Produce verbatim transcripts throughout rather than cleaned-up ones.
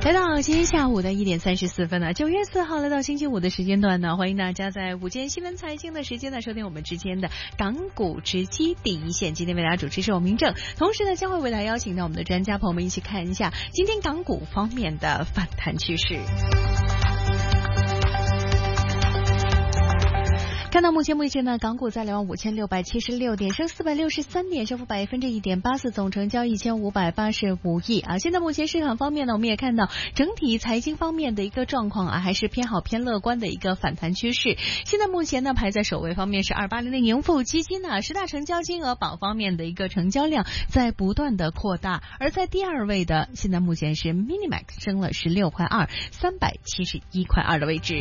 来到今天下午的一点三十四分呢，九月四号来到星期五的时间段呢，欢迎大家在午间新闻财经的时间呢收听我们之间的港股直击第一线。今天为大家主持是我明正，同时呢将会为大家邀请到我们的专家朋友们一起看一下今天港股方面的反弹趋势。看到目前为止呢，港股在两万五千六百七十六点，升四百六十三点，升幅百分之一点八四，总成交一千五百八十五亿啊。现在目前市场方面呢，我们也看到整体财经方面的一个状况啊，还是偏好偏乐观的一个反弹趋势。现在目前呢，排在首位方面是二八零零盈富基金呢，十大成交金额榜方面的一个成交量在不断的扩大，而在第二位的现在目前是 Minimax 升了十六块二，三百七十一块二的位置。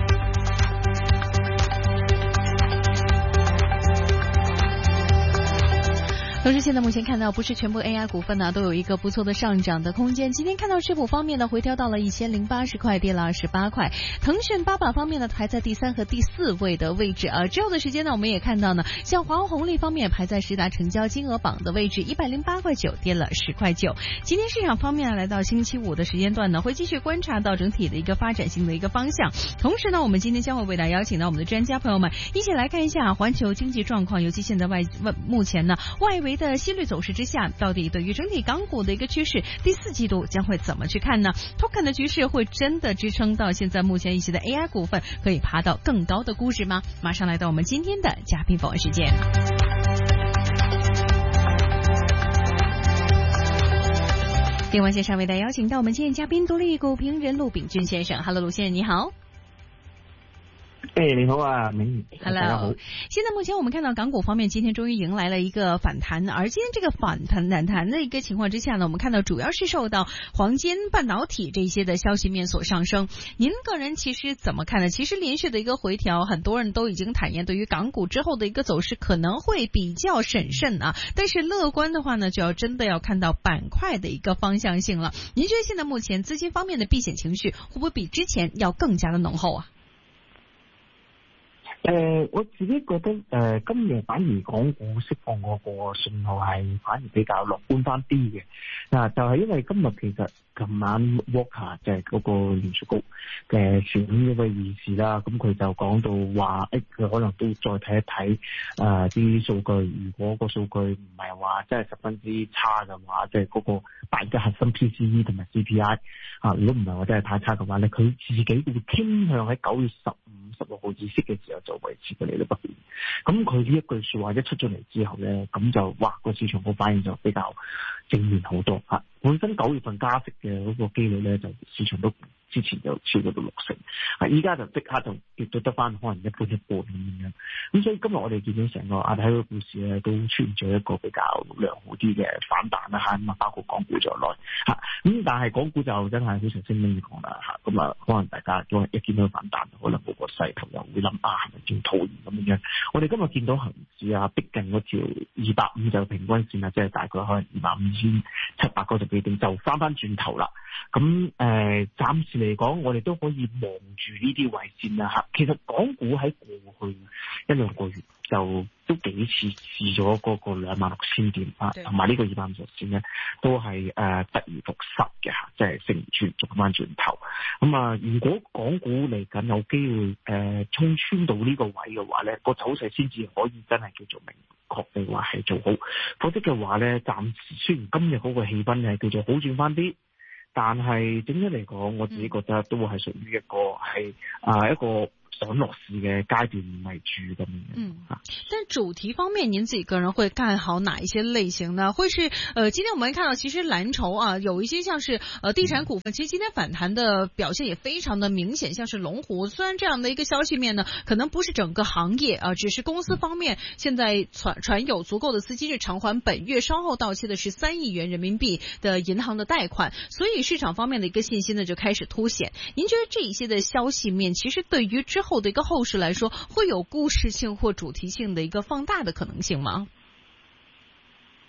同时现在目前看到不是全部 A I 股份呢都有一个不错的上涨的空间，今天看到市普方面呢回调到了一千零八十块，跌了二十八块。腾讯八板方面呢排在第三和第四位的位置啊。之后的时间呢我们也看到呢，像华虹力方面排在十大成交金额榜的位置一百零八块九，跌了十块九。今天市场方面来到星期五的时间段呢，会继续观察到整体的一个发展性的一个方向。同时呢，我们今天将会为大家邀请到我们的专家朋友们一起来看一下环球经济状况，尤其现在外外目前呢外围的息率走势之下，到底对于整体港股的一个趋势，第四季度将会怎么去看呢？ Token 的局势会真的支撑到现在目前一些的 A I 股份可以爬到更高的估值吗？马上来到我们今天的嘉宾访问时间。电话线上为大家邀请到我们今天嘉宾独立股评人陆炳俊先生。 Hello 陆先生你好。 哎，你好啊，明 Hello， 大家好。 现在目前我们看到港股方面今天终于迎来了一个反弹，而今天这个反弹反弹的一个情况之下呢，我们看到主要是受到黄金、半导体这些的消息面所上升。您个人其实怎么看呢？其实连续的一个回调，很多人都已经坦言，对于港股之后的一个走势可能会比较审慎啊。但是乐观的话呢，就要真的要看到板块的一个方向性了。您觉得现在目前资金方面的避险情緒会不会比之前要更加的濃厚啊？ 誒、呃，我自己覺得誒、呃，今日反而港股釋放嗰個信號係反而比較樂觀翻啲嘅。嗱，就係因為今日其實琴晚 Walker 就係嗰個聯儲局嘅選嗰個議事啦，咁佢就講到話，誒佢可能都再睇一睇誒啲數據，如果個數據唔係話真係十分之差嘅話，即係嗰個大嘅核心 P C E 同埋 C P I 啊，如果唔係話真係太差嘅話咧，佢自己會傾向喺九月十五、十六號議息嘅時候就維持佢哋都不變。咁佢呢一句説話一出咗嚟之後咧，咁就哇個市場個反應就比較正面好多嚇。本身九月份加息嘅嗰個機率咧，就市場都之前就超過到六成，啊依家就即刻就跌到得翻可能一半一半咁樣。咁所以今日我哋見到成個亞太嘅股市咧，都出現咗一個比較良好啲嘅反彈啦嚇，咁啊包括港股在內嚇。咁但係港股就真係好似聲聲講啦嚇，咁啊可能大家都係一見到反彈，可能嗰個勢頭又會諗啊係咪仲套現咁樣。我哋今日見到恆指啊逼近嗰條二百五就平均線啊，即係大概可能二萬五千七百九十幾點就翻翻轉頭啦。咁誒、呃、暫時嚟講，我哋都可以望住呢啲位線啦嚇。其實港股喺過去一兩個月就都幾次試咗嗰個兩萬六千點啊，同埋呢個二萬五十線咧，都係誒得而復失嘅嚇，即係升唔穿，做翻轉頭。咁啊，如果港股嚟緊有機會誒衝穿到呢個位嘅話咧，個走勢先至可以真係叫做明確地話係做好。否則嘅話咧，暫時雖然今日嗰個氣氛係叫做好轉翻啲。但係整體嚟講，我自己覺得都係屬於一個係啊、呃、一個上落市嘅階段為主咁樣。 嗯，但主題方面，您自己個人會看好哪一些類型呢？會是呃，今天我們看到其實藍籌啊，有一些像是呃地產股份，其實今天反彈的表現也非常的明顯，像是龍湖。雖然這樣的一個消息面呢，可能不是整個行業啊，只是公司方面現在傳傳有足夠的資金去償還本月稍後到期的十三億元人民幣的銀行的貸款，所以市場方面的一個信心呢就開始凸顯。您覺得這一些的消息面，其實對於之後的一個後市來說，會有故事性或主題性的一個放大的可能性嗎？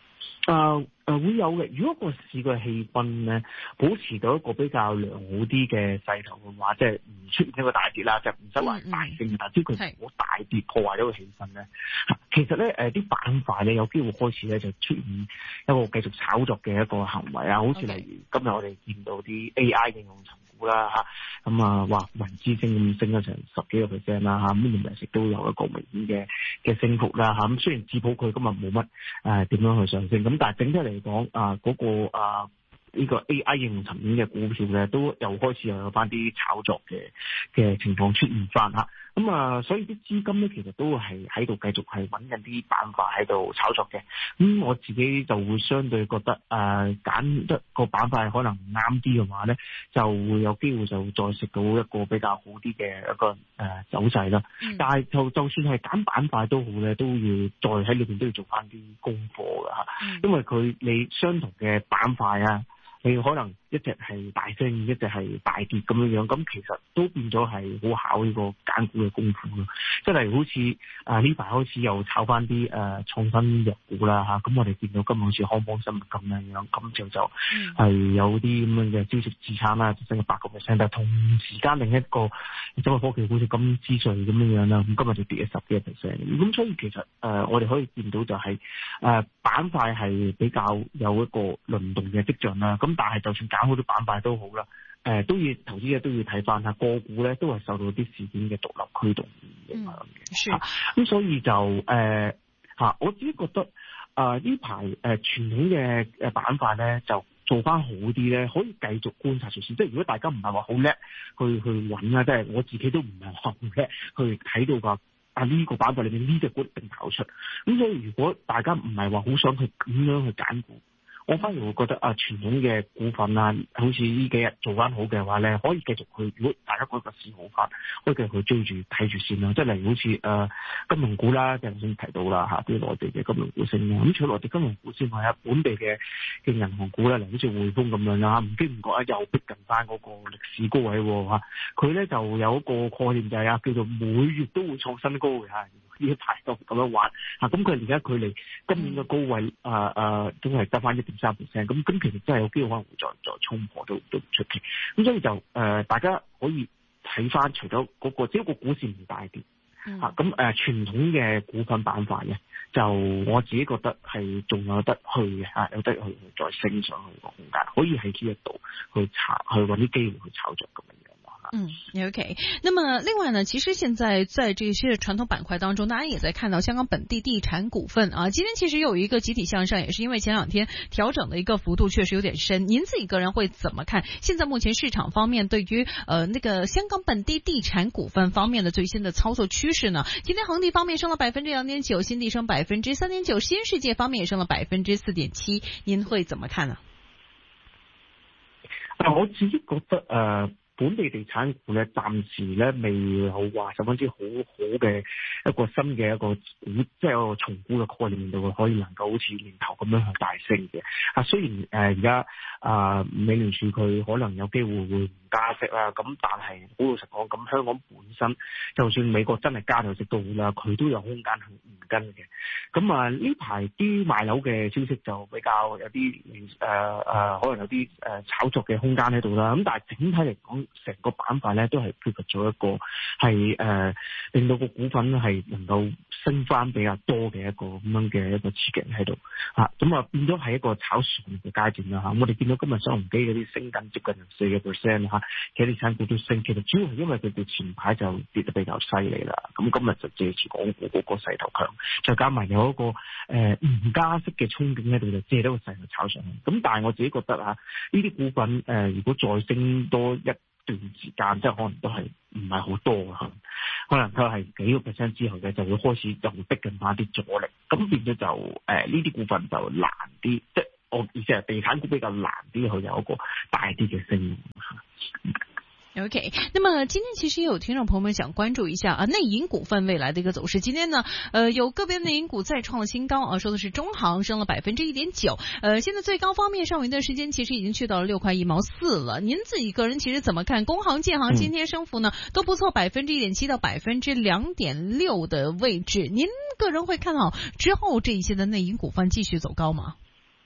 誒誒會有嘅。如果個市嘅氣氛咧保持到一個比較良好啲嘅勢頭嘅話，即係唔出現一個大跌啦，就唔使話大升嘅，但係只要佢唔好大跌破壞咗個氣氛咧，其實咧誒啲板塊咧有機會開始咧就出現一個繼續炒作嘅一個行為啊，好似例如今日我哋見到啲 A I 應用層股啦嚇，咁啊話雲之星咁升咗成十幾個 percent 啦嚇，咁連埋食都有一個明顯嘅嘅升幅啦嚇，咁雖然智保佢今日冇乜誒點樣去上升，咁但係整體嚟講啊嗰個啊呢個 A I 應用層面嘅股票咧都又開始又有翻啲炒作嘅嘅情況出現翻嚇。咁啊，所以啲資金咧，其實都係喺度繼續係揾緊啲板塊喺度炒作嘅。咁、嗯、我自己就會相對覺得誒，揀、呃、得個板塊可能唔啱啲嘅話咧，就會有機會就再食到一個比較好啲嘅一個誒、呃、走勢啦。嗯、但係就就算係揀板塊都好咧，都要再喺裏邊都要做翻啲功課㗎嚇，嗯、因為佢你相同嘅板塊啊。你可能一隻係大升，一隻係大跌咁樣樣，咁其實都變咗係好考呢個揀股嘅功夫咯。即係例如好似啊呢排開始又炒翻啲誒創新藥股啦嚇，咁我哋見到今日好似康邦生物咁樣樣，咁就就係有啲咁樣嘅消息支撐啦，就升咗八個 percent，但係同時間另一個周科技股似金之瑞咁樣樣啦，咁今日就跌咗十幾個 percent。咁所以其實誒、呃、我哋可以見到就係、是、誒、呃、板塊係比較有一個輪動嘅跡象啦。咁但係就算揀好啲板塊都好啦，誒、呃、都要投資者都要睇翻下個股咧，都係受到啲事件嘅獨立驅動影響嘅。咁、嗯啊、所以就誒嚇、呃，我自己覺得啊呢排誒傳統嘅誒板塊咧就做翻好啲咧，可以繼續觀察住先。即係如果大家唔係話好叻去去揾啊，即係我自己都唔係好叻去睇到個啊呢、這個板塊裏面呢隻股一定跑出。咁所以如果大家唔係話好想去咁樣去揀股，我反而會覺得啊，傳統嘅股份啊，好似呢幾日做翻好嘅話咧，可以繼續去。如果大家覺得市好翻，可以繼續去追住睇住先啦。即係例如好似誒、呃、金融股啦，即係頭先提到啦嚇，啲內地嘅金融股升啦。咁除咗內地金融股之外，有本地嘅嘅銀行股啦，例如好似匯豐咁樣啦，唔經唔覺啊，又逼近翻嗰個歷史高位喎嚇。佢咧就有一個概念就係啊，叫做每月都會創新高嘅嚇。呢一排都咁樣玩嚇，咁佢而家距離今年嘅高位啊啊都係得翻一點三 percent，咁咁其實真係有機會可能會再再衝破都都唔出奇，咁所以就誒、呃、大家可以睇翻，除咗嗰、那個只要個股市唔大跌嚇，咁誒、嗯啊、傳統嘅股份板塊嘅，就我自己覺得係仲有得去嘅嚇，有得去再升上去個空間，可以喺呢一度去炒去揾啲機會去炒作咁樣。 嗯 ，OK。那麼另外呢，其實現在在這些傳統板塊當中，大家也在看到香港本地地產股份啊，今天其實有一個集體向上，也是因為前兩天調整的一個幅度確實有點深。您自己個人會怎麼看？現在目前市場方面對於呃那個香港本地地產股份方面的最新的操作趨勢呢？今天恒地方面升了百分之兩點九，新地升百分之三點九，新世界方面也升了百分之四點七，您會怎麼看呢？ 啊，我自己覺得呃。本地地產股咧，暫時咧未有話十分之好好嘅一個新嘅一個股，即係一個重估嘅概念度，可以能夠好似年頭咁樣去大升嘅。啊，雖然誒而家啊美聯儲佢可能有機會會唔加息啦，咁但係好老實講，咁香港本身就算美國真係加咗息都好啦，佢都有空間去唔跟嘅。咁啊呢排啲賣樓嘅消息就比較有啲誒誒，可能有啲誒炒作嘅空間喺度啦。咁但係整體嚟講，成個板塊咧都係缺乏咗一個係誒、呃、令到個股份係能夠升翻比較多嘅一個咁樣嘅一個刺激喺度嚇，咁啊變咗係一個炒上嘅階段啦嚇、啊。我哋見到今日新鴻基嗰啲升緊接近四個 percent 嚇，其他地產股都升，其實主要係因為佢哋前排就跌得比較犀利啦。咁今日就借住港股嗰個勢頭強，再加埋有一個誒唔、呃、加息嘅憧憬喺度，就借到個勢頭炒上去。咁但係我自己覺得啊，呢啲股份誒、呃、如果再升多一段時間，即係可能都係唔係好多啊，可能佢係幾個 percent 之後嘅就會開始就會逼近翻啲阻力，咁變咗就誒呢啲股份就難啲，即係我意思係地產股比較難啲去有一個大啲嘅升。 OK， 那麼今天其實也有聽眾朋友們想關注一下啊，內銀股份未來的一個走勢。今天呢，呃，有個別內銀股再創了新高啊，說的是中航升了百分之一點九，呃，現在最高方面上午一段時間其實已經去到了六塊一毛四了。您自己個人其實怎麼看？工行、建行今天升幅呢都不錯，百分之一點七到百分之兩點六的位置。您個人會看好之後這一些的內銀股份繼續走高嗎？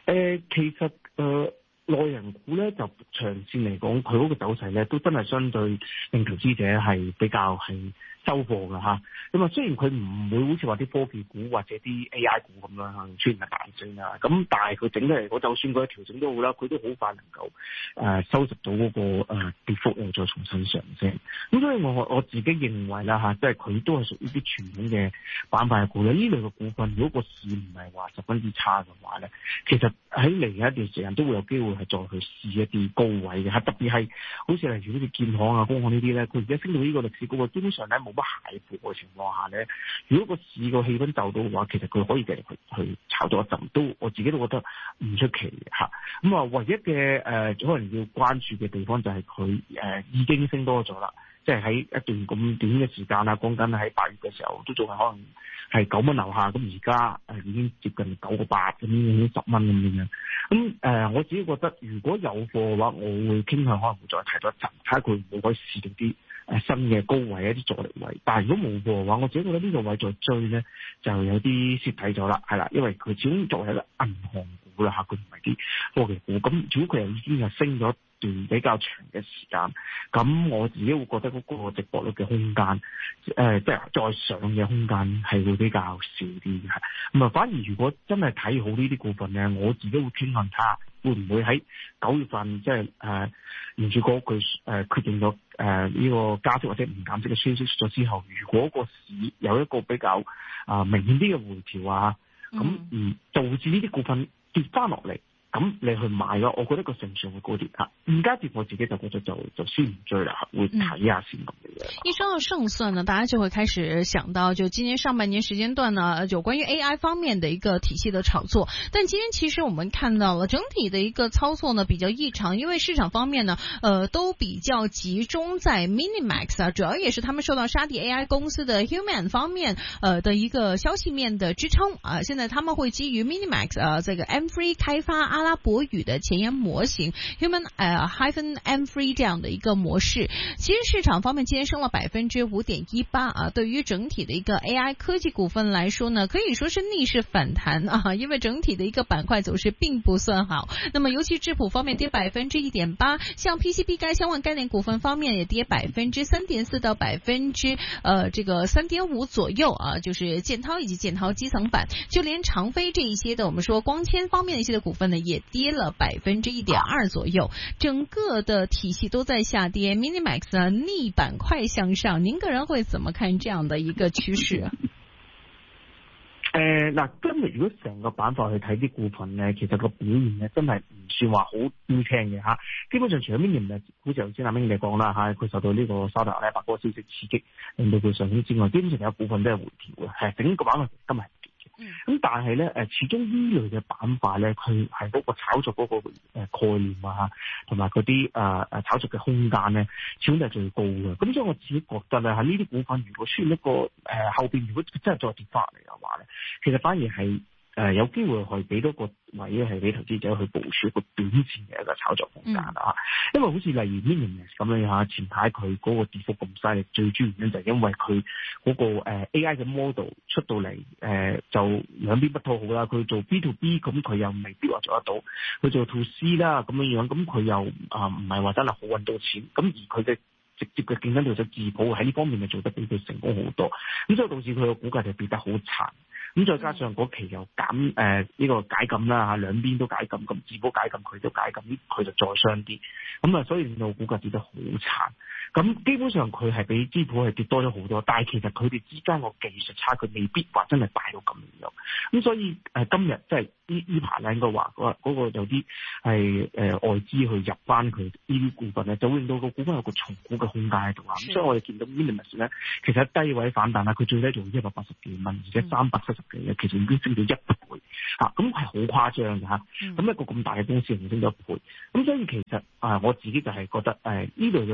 誒，其實誒內銀股咧就長線嚟講，佢嗰個走勢咧都真係相對令投資者係比較係收貨㗎嚇。咁啊，雖然佢唔會好似話啲科技股或者啲 A I 股咁樣出現係大升啊，咁但係佢整體嚟講，就算佢調整都好啦，佢都好快能夠誒、呃、收拾到嗰、那個誒、呃、跌幅，又再重新上升。咁所以我我自己認為啦嚇，即係佢都係屬於啲傳統嘅板塊股咧。呢類嘅股份，如果個市唔係話十分之差嘅話咧，其實喺嚟嘅一段時間都會有機會係再去試一啲高位嘅嚇。特別係好似例如好似建行啊、工行呢啲咧，佢而家升到呢個歷史高位，基本上咧冇乜蟹貨嘅情況下咧，如果個市個氣氛就到嘅話，其實佢可以繼續去去炒咗一陣，都我自己都覺得唔出奇嘅嚇。咁啊，唯一嘅誒、呃、可能要關注嘅地方就係佢誒已經升多咗啦。即係喺一段咁短嘅時間啦，講緊喺八月嘅時候都仲係可能係九蚊樓下，咁而家誒已經接近九個八咁，已經十蚊咁樣。咁誒、呃，我自己覺得如果有貨嘅話，我會傾向可能會再提多一陣，睇下佢會唔會可以試到啲誒新嘅高位、一啲阻力位。但係如果冇貨嘅話，我自己覺得呢個位再追咧就有啲蝕底咗啦，係啦，因為佢始終作為一個銀行股啦嚇，佢唔係啲科技股。咁如果佢又已經係升咗段比較長嘅時間，咁我自己會覺得嗰個值博率嘅空間，誒、呃，即係再上嘅空間係會比較少啲嘅。咁啊，反而如果真係睇好呢啲股份咧，我自己會傾向睇下會唔會喺九月份，即係誒聯儲局佢誒決定咗誒呢個加息或者唔減息嘅消息出咗之後，如果個市有一個比較啊、呃、明顯啲嘅回調啊，咁而導致呢啲股份跌翻落嚟。咁你去買咯，我覺得個成數會高啲嚇。而家跌我自己就覺得就就先唔追啦，會睇下先咁嘅嘢。 一說到勝算呢，大家就會開始想到，就今年上半年時間段呢，有關於 A I 方面的一個體系的炒作。但今天其實我們看到了整體的一個操作呢比較異常，因為市場方面呢，呃，都比較集中在 Minimax 啊，主要也是他們受到沙地 A I 公司的 Human 方面呃的一個消息面的支撐啊。現在他們會基於 Minimax 啊這個 M 三 開發阿拉伯語的前沿模型 Human 呃 hyphen M 三 這樣的一個模式，其實市場方面今天升了百分之五點一八啊。對於整體的一個 A I 科技股份來說呢，可以說是逆勢反彈啊，因為整體的一個板塊走勢並不算好。那麼尤其質樸方面跌百分之一點八，像 P C B 該相關概念股份方面也跌百分之三點四到百分之呃這個三點五左右啊，就是建滔以及建滔基層板，就連長飛這一些的我們說光纖方面的一些的股份呢，也跌了百分之一點二左右，整個的體系都在下跌。Minimax 呢逆板塊向上，您個人會怎麼看這樣的一個趨勢啊？ 誒嗱、呃，今日如果成個板塊去睇啲股份咧，其實個表現咧真係唔算話好標青嘅嚇。基本上除咗 Minimax，好似頭先阿明你講啦嚇，佢受到呢個沙特阿拉伯嗰個消息刺激，令到佢上升之外，基本上有部分都係回調嘅，係整個板塊今日。咁但係咧，誒始終呢類嘅板塊咧，佢係嗰個炒作嗰個誒概念啊，同埋嗰啲誒誒炒作嘅空間咧，始終都係最高嘅。咁所以我自己覺得咧，喺呢啲股份如果出現一個誒、呃、後邊如果真係再跌翻嚟嘅話咧，其實反而係。誒、呃，有機會去俾多個位係俾投資者去部署一個短線嘅一個炒作空間啦、嗯、因為好似例如 Minimax 咁樣嚇，前排佢嗰個跌幅咁犀利，最主要原因就係因為佢嗰個誒 A I 嘅 model 出到嚟，誒、呃、就兩邊不討好啦。佢做 B to B 咁佢又未必話做得到，佢做 to C 啦咁樣樣，咁佢又啊唔係話真係好揾到錢，咁而佢嘅直接嘅競爭對手自保喺呢方面就做得比佢成功好多，咁所以導致佢嘅股價就跌得好慘。咁再加上嗰期又減誒呢個解禁啦嚇，兩邊都解禁，咁自保解禁佢都解禁，佢就再傷啲，咁啊所以令到股價跌得好慘。咁基本上佢係比資普係跌多咗好多，但係其實佢哋之間個技術差距未必話真係大到咁樣。咁所以誒、呃、今日即係呢呢排咧應該話嗰個有啲係誒外資去入翻佢呢啲股份咧，就會令到個股份有個重估嘅空間喺度啊。咁所以我哋見到 Minimax 咧，其實喺低位反彈啦，佢最低做一百八十幾蚊，而且三百七十幾嘅，其實已經升到一倍嚇，咁係好誇張嘅嚇。咁、嗯、一個咁大嘅公司，已經升咗一倍。咁所以其實啊、呃，我自己就係覺得誒呢類嘅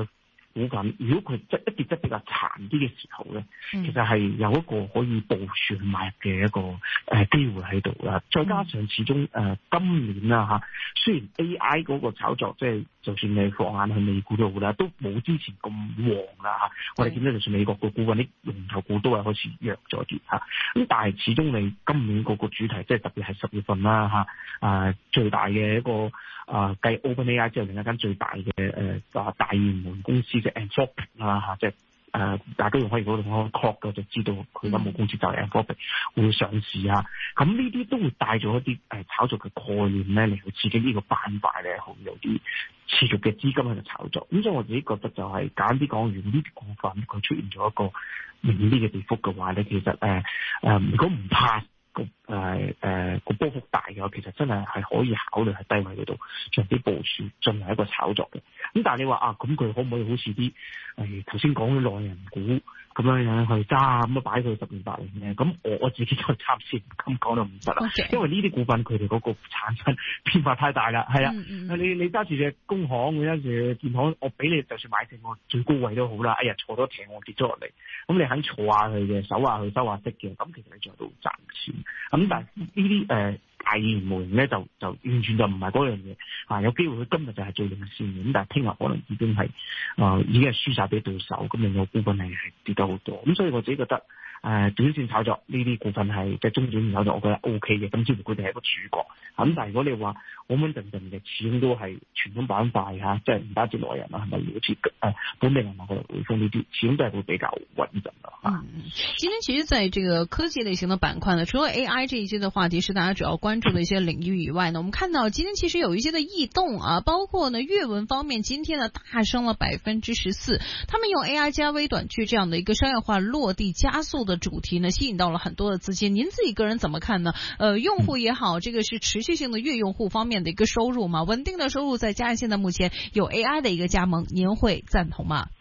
股份，如果佢即一跌得比較殘啲嘅時候咧， 嗯、 其實係有一個可以部署去買入嘅一個誒、呃、機會喺度啦。再加上始終誒、呃、今年啦嚇，雖然 A I 嗰個炒作即係就算你放眼去美股都好啦，都冇之前咁旺啦嚇。我哋見到就算美國個股份啲龍頭股都係開始弱咗啲嚇。咁但係始終你今年嗰個主題即係特別係十月份啦嚇，啊、呃、最大嘅一個啊繼 OpenAI 之後另一間最大嘅誒啊大熱門公司嘅 Anthropic 啦嚇，即係誒大家都用可以嗰度開 clock 嘅就知道佢間母公司就係 Anthropic 會上市啊。咁呢啲都會帶咗一啲誒炒作嘅概念咧嚟去刺激呢個板塊咧，會有啲持續嘅資金喺度炒作。咁所以我自己覺得就係簡單啲講，如果呢啲股份佢出現咗一個明顯啲嘅跌幅嘅話咧，其實誒誒、呃、如果唔怕個誒誒個波幅大嘅話，其實真係係可以考慮喺低位嗰度做啲部署，進行一個炒作嘅。咁但係你話啊，咁佢可唔可以好似啲誒頭先講嘅內人股咁樣樣去揸咁啊擺佢十年八年嘅？咁我我自己就暫時唔敢講到唔得啦， Okay. 因為呢啲股份佢哋嗰個產生變化太大啦。係啊， 嗯嗯、 你你揸住隻工行，你揸住建行，我俾你就算買正我最高位都好啦。哎呀，坐咗艇我跌咗落嚟，咁你肯坐下佢嘅，手下去收下息嘅，咁其實你仲喺度賺錢。咁但係呢啲誒大熱門咧，就就完全就唔係嗰樣嘢啊！有機會佢今日就係最領先嘅，咁但係聽日可能已經係啊、呃、已經係輸晒俾對手，咁令到股份係係跌得好多。咁所以我自己覺得誒、呃、短線炒作呢啲股份係即係中短線炒作，我覺得 O K 嘅。咁似乎佢哋係一個主角。咁但係如果你話穩穩陣陣嘅，始終都係傳統板塊嚇，即係唔單止內人啊，係咪好似誒本地銀行嘅匯豐呢啲，始終都係會比較穩陣啦嚇。 嗯，今天其實在這個科技類型的板塊呢，除了 A I 這一些的話題是大家主要關注的一些領域以外呢，我們看到今天其實有一些的異動啊，包括呢閱文方面今天呢大升了百分之十四，他們用 A I 加微短劇這樣的一個商業化落地加速的主題呢，吸引到了很多的資金。您自己個人怎麼看呢？呃，用戶也好，這個是持續性的月用戶方面的一個收入嘛，穩定的收入，再加上現在目前有 A I 的一個加盟，您會贊同嗎？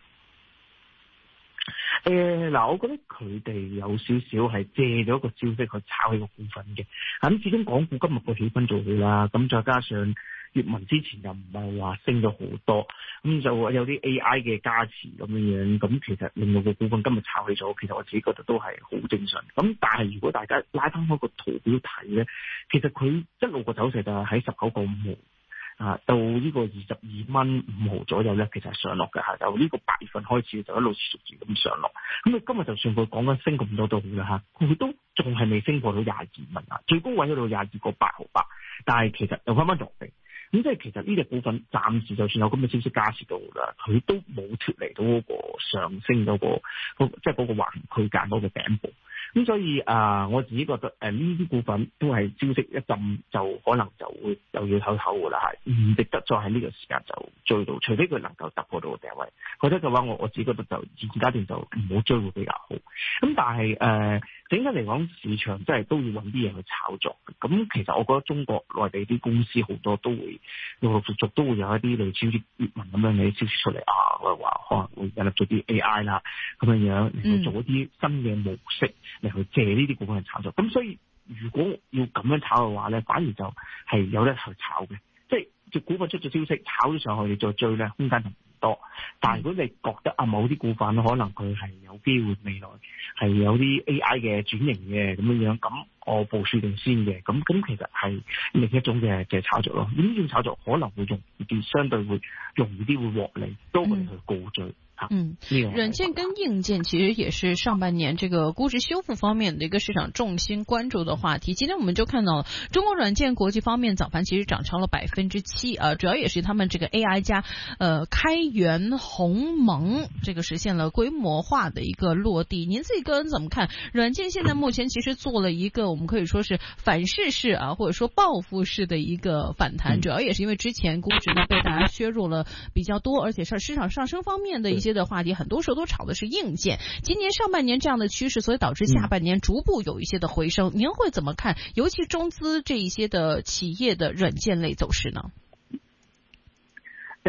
誒嗱、呃，我覺得佢哋有少少係借咗一個消息去炒起個股份嘅。咁始終港股今日個氣氛做好啦，咁再加上閱文之前又唔係話升咗好多，咁就有啲 A I 嘅加持咁樣樣，咁其實令到個股份今日炒起咗，其實我自己覺得都係好正常。咁但係如果大家拉翻開個圖表睇咧，其實佢一路個走勢就係喺十九個五毫。啊，到呢個二十二蚊五毫左右咧，其實係上落嘅嚇，由呢個八月份開始就一路持續住咁上落。咁啊，今日就算佢講緊升咁多都好啦嚇，佢都仲係未升過到廿二蚊啊，最高位去到廿二個八毫八，但係其實又翻翻落地。咁即係其實呢隻股份暫時就算有咁嘅消息加持到啦，佢都冇脫離到嗰個上升嗰、嗰個，即係嗰個橫區間嗰個頂部。咁所以啊、呃，我自己覺得誒呢啲股份都係消息一浸就可能就會又要唞唞噶啦，係唔值得再喺呢個時間就追到，除非佢能夠突破到個頂位。否則嘅話，我我自己覺得就現階段就唔好追會比較好。咁但係誒、呃、整體嚟講，市場真係都要揾啲嘢去炒作。咁其實我覺得中國內地啲公司好多都會陸陸續續都會有一啲類似啲閱文咁樣嘅消息出嚟啊，我話可能會引入咗啲 A I 啦咁樣樣嚟去做一啲新嘅模式嚟去借呢啲股份去炒作。咁所以如果要咁樣炒嘅話咧，反而就係有得去炒嘅，即係隻股份出咗消息炒咗上去，你再追咧空間就唔多。但係如果你覺得啊某啲股份可能佢係有機會未來係有啲 A I 嘅轉型嘅咁樣樣，咁我部署定先嘅，咁咁其實係另一種嘅嘅炒作咯。呢種炒作可能會容易啲，相對會容易啲會獲利，都會去高追。嗯嗯，軟件跟硬件其實也是上半年這個估值修復方面的一個市場重心關注的話題。今天我們就看到了中國軟件國際方面早盤其實漲超了百分之七啊，主要也是他們這個 A I 加呃開源鴻蒙這個實現了規模化的一個落地。您自己個人怎麼看？軟件現在目前其實做了一個我們可以說是反噬式啊，或者說報復式的一個反彈，主要也是因為之前估值呢被大家削弱了比較多，而且是市場上升方面的一些的話題很多時候都炒的是硬件，今年上半年這樣的趨勢，所以導致下半年逐步有一些的回升。您會怎麼看？尤其中資這一些的企業的軟件類走勢呢？ 誒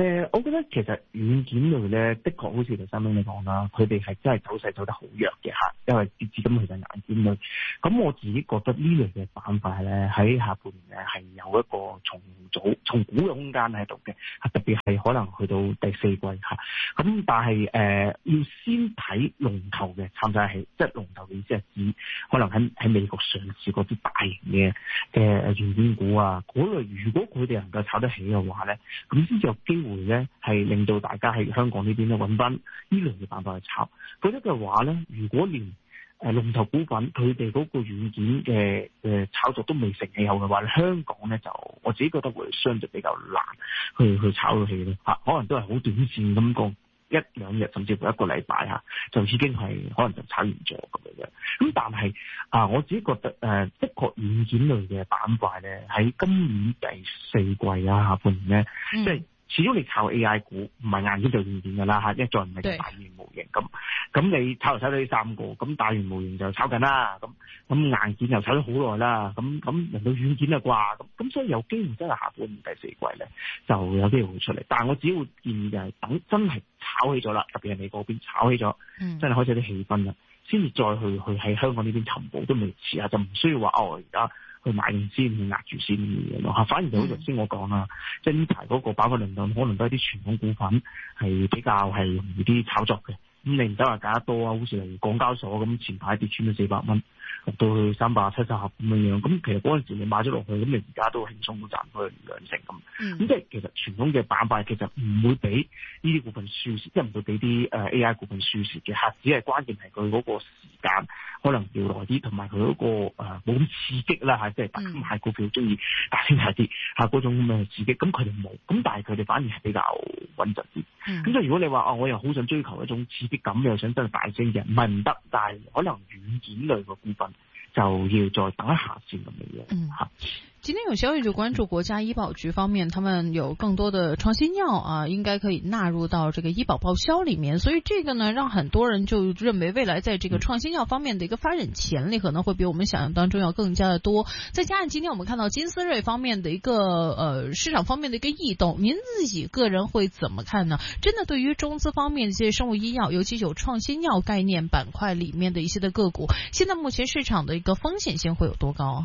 誒、呃，我覺得其實軟件類咧，的確好似頭先你講啦，佢哋係真係走勢走得好弱嘅嚇，因為至今其實硬件類。咁我自己覺得呢類嘅板塊咧，喺下半年咧係有一個重組、重估嘅空間喺度嘅，特別係可能去到第四季嚇。咁但係誒、呃，要先睇龍頭嘅參賽係，即係龍頭嘅意思係指可能喺喺美國上市嗰啲大型嘅嘅軟件股啊，嗰類如果佢哋能夠炒得起嘅話咧，咁先至有機會咧係令到大家喺香港呢邊咧揾翻呢類嘅板塊去炒。否則嘅話咧，如果連誒龍頭股份佢哋嗰個軟件嘅誒炒作都未成氣候嘅話，香港咧就我自己覺得會相對比較難去去炒到起咯嚇，可能都係好短線咁講一兩日，甚至乎一個禮拜嚇，就已經係可能就炒完咗咁樣。咁但係啊，我自己覺得誒、呃，的確軟件類嘅板塊咧，喺今年第四季啊下半年咧，即係、嗯。始終你炒 A I 股唔係硬件就軟件㗎啦嚇，一再唔係大型模型咁，咁你炒嚟炒到呢三個，咁大型模型就炒緊啦，咁咁硬件又炒咗好耐啦，咁咁輪到軟件啦啩，咁咁所以有機會真係下半年第四季咧就有機會會出嚟，但係我只會建議就係等真係炒起咗啦，特別係美國嗰邊炒起咗，嗯、真係開始有啲氣氛啦，先至再去去喺香港呢邊尋寶都未遲啊，就唔需要話哦而家。去買定先，去壓住先嘅嘢咯嚇，反而就好似頭先我講啦，即係呢排嗰個板塊輪動，可能都係啲傳統股份係比較係容易啲炒作嘅。咁你唔使話揀得多啊，好似例如港交所咁，前排跌穿咗四百蚊，入到去三百七十盒咁樣樣。咁其實嗰陣時你買咗落去，咁你而家都輕鬆都賺去兩成咁。咁、嗯、即係其實傳統嘅板塊其實唔會俾呢啲股份輸蝕，即係唔會俾啲誒 A I 股份輸蝕嘅嚇。只係關鍵係佢嗰個時間可能要耐啲，同埋佢嗰個誒冇咁刺激啦嚇，即係大家買股票中意大升大跌嚇嗰種咁嘅刺激。咁佢哋冇，咁但係佢哋反而係比較穩陣啲。咁即係如果你話啊，我又好想追求一種刺激感，又想真係大升嘅，唔係唔得，但係可能軟件類嘅股份就要再等一下先咁樣樣嚇。 今天有消息就關注國家醫保局方面，他們有更多的創新藥啊，應該可以納入到這個醫保報銷裏面，所以這個呢，讓很多人就認為未來在這個創新藥方面的一個發展潛力可能會比我們想象當中要更加的多。再加上今天我們看到金斯瑞方面的一個呃市場方面的一個異動，您自己個人會怎麼看呢？真的對於中資方面的這些生物醫藥，尤其是有創新藥概念板塊裏面的一些的個股，現在目前市場的一個風險性會有多高？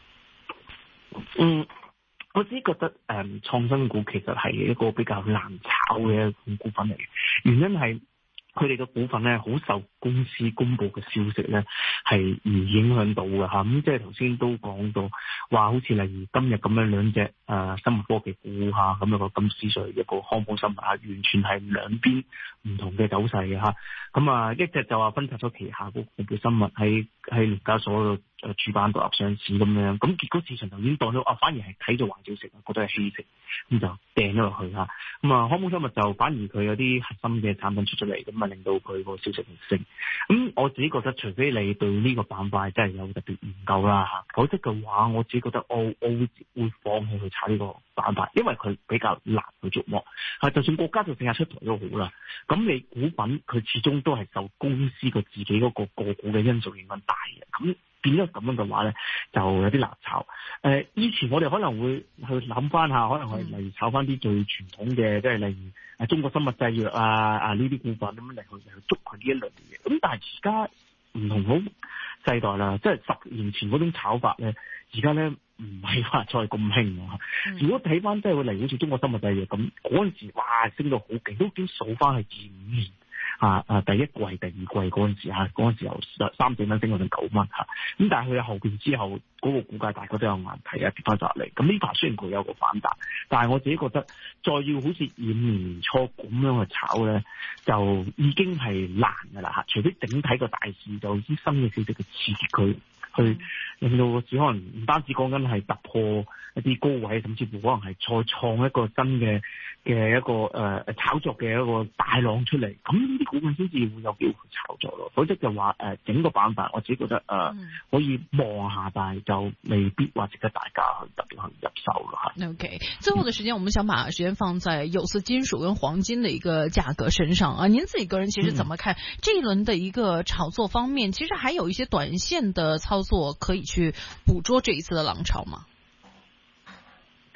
嗯，我自己覺得誒，創新股其實係一個比較難炒嘅一種股份嚟嘅，原因係佢哋嘅股份咧，好受公司公布嘅消息咧係而影響到嘅嚇。咁即係頭先都講到話，好似例如今日咁樣兩隻誒、呃、生物科技股嚇，咁有個金斯瑞一個康普生物啊，完全係兩邊唔同嘅走勢嘅嚇。咁啊，一隻就話分拆咗旗下個康普生物喺喺聯交所度誒主板獨立上市咁樣，咁結果市場就已經當咗啊，反而係睇咗壞消息，覺得係稀釋，咁就掟咗落去嚇。咁啊，康普生物就反而佢有啲核心嘅產品出咗嚟，咁啊令到佢個消息回升。咁我自己覺得，除非你對呢個板塊真係有特別研究啦嚇，否則嘅話，我自己覺得我我會會放棄去炒呢個板塊，因為佢比較難去捉摸。係，就算國家就政策出台都好啦，咁你股份佢始終都係受公司個自己嗰個個股嘅因素影響大嘅，咁。變咗咁樣嘅話咧，就有啲難炒。誒、呃，以前我哋可能會去諗翻下，可能係例如炒翻啲最傳統嘅，即係例如誒中國生物製藥啊啊呢啲股份咁嚟去嚟去捉佢呢一類嘅嘢。咁但係而家唔同好世代啦，即係十年前嗰種炒法咧，而家咧唔係話再咁興啊。嗯、如果睇翻即係會嚟好似中國生物製藥咁，嗰陣時哇升到好勁，都已經數翻係二五年。啊啊！第一季、第二季嗰陣時嚇，嗰陣時由三四蚊升到到九蚊嚇，咁但係佢後邊之後嗰、那個股價大家都有眼睇啊，跌翻落嚟。咁呢排雖然佢有個反彈，但係我自己覺得再要好似二五年年初咁樣去炒咧，就已經係難㗎啦嚇。除非整體個大市就啲新嘅消息去刺激佢，去令到個市可能唔單止講緊係突破一啲高位，甚至乎可能係再創一個新嘅嘅一個誒、呃、炒作嘅一個大浪出嚟。咁呢啲股份先至會有機會炒作咯。否則就話誒、呃、整個板塊，我自己覺得誒、呃嗯、可以望下，但係就未必話值得大家去特別去入手咯嚇。 OK， 最後的時間，我們想把時間放在有色金屬跟黃金的一個價格身上啊。您自己個人其實怎麼看這一輪的一個炒作方面？其實還有一些短線的操作可以去捕捉這一次的浪潮嗎？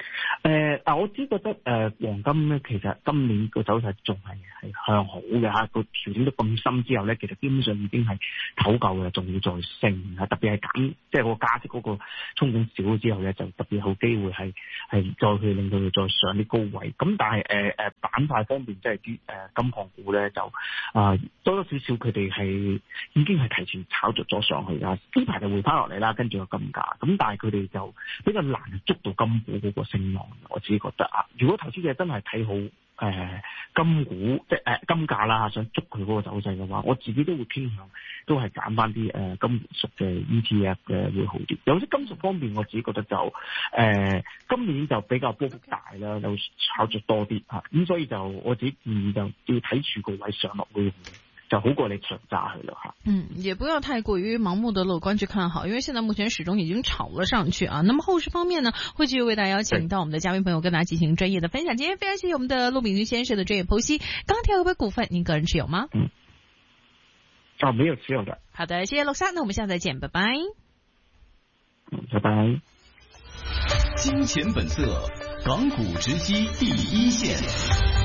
誒，但我只覺得誒、呃、黃金咧，其實今年個走勢仲係係向好嘅嚇，個調整得咁深之後咧，其實基本上已經係唞夠嘅，仲要再升嚇，特別係減，即係個加息嗰個衝動少咗之後咧，就特別好機會係係再去令到佢再上啲高位。咁但係誒誒板塊方面，即係啲誒金礦股咧，就啊、呃、多多少少佢哋係已經係提前炒作咗上去啦，呢排就回翻落嚟啦，跟住個金價。咁但係佢哋就比較難捉到金股嗰個升浪。我自己覺得啊，如果投資者真係睇好誒、呃、金股，即係誒、呃、金價啦，想捉佢嗰個走勢嘅話，我自己都會傾向都係揀翻啲誒金屬嘅 E T F 嘅會好啲。有啲金屬方面，我自己覺得就誒、呃、今年就比較波幅大啦，有炒作多啲嚇，咁、啊、所以就我自己建議就要睇住個位上落會。就好過你長揸去了哈。 嗯，也不要太過於盲目的樂觀去看好，因為現在目前始終已經炒了上去啊。那麼後市方面呢，會繼續為大家邀請到我們的嘉賓朋友跟大家進行專業的分享。今天非常謝謝我們的陸秉均先生的專業剖析。鋼鐵有冇股份？您個人持有嗎？ 嗯，啊，沒有持有的。 好的，謝謝陸生，那我們下次再見，拜拜。 嗯，拜拜。 金錢本色，港股直擊第一線。